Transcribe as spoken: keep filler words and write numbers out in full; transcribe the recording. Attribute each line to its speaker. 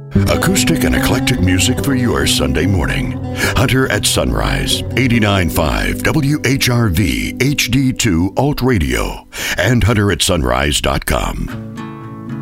Speaker 1: Acoustic and eclectic music for your Sunday morning. Hunter at Sunrise, eighty-nine point five W H R V H D two Alt Radio, and hunter at sunrise dot com.